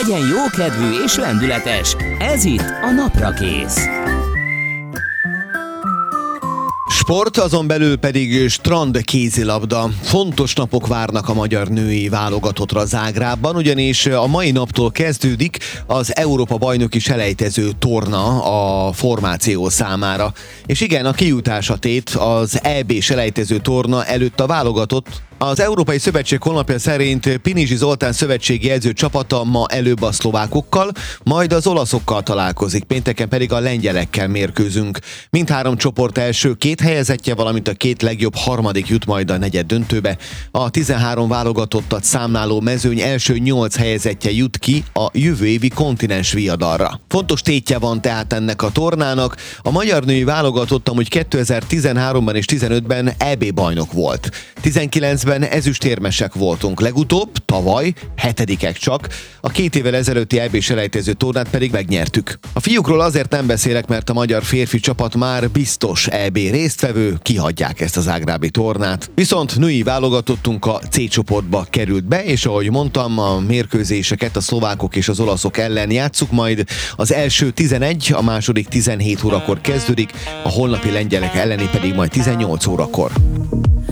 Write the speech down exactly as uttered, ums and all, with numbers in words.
Legyen jókedvű és lendületes. Ez itt a Naprakész. Sport, azon belül pedig strand kézilabda. Fontos napok várnak a magyar női válogatottra Zágrábban, ugyanis a mai naptól kezdődik az Európa-bajnoki selejtező torna a formáció számára. És igen, a kijutás a tét, az é bé selejtező torna előtt a válogatott az Európai Szövetség honlapja szerint Pinizsi Zoltán szövetségi edző csapata ma előbb a szlovákokkal, majd az olaszokkal találkozik, pénteken pedig a lengyelekkel mérkőzünk. Mindhárom csoport első két helyezettje, valamint a két legjobb harmadik jut majd a negyed döntőbe. A tizenhárom válogatottat számláló mezőny első nyolc helyezettje jut ki a jövő évi kontinens viadalra. Fontos tétje van tehát ennek a tornának. A magyar női válogatott amúgy kétezer-tizenháromban és tizenötben é bé bajnok volt. tizenkilencben ezüstérmesek voltunk, legutóbb, tavaly, hetedikek csak, a két évvel ezelőtti é bé selejtező tornát pedig megnyertük. A fiúkról azért nem beszélek, mert a magyar férfi csapat már biztos é bé résztvevő, kihagyják ezt az zágrábi tornát. Viszont női válogatottunk a C csoportba került be, és ahogy mondtam, a mérkőzéseket a szlovákok és az olaszok ellen játsszuk, majd az első tizenegy, a második tizenhét órakor kezdődik, a holnapi lengyelek elleni pedig majd tizennyolc órakor.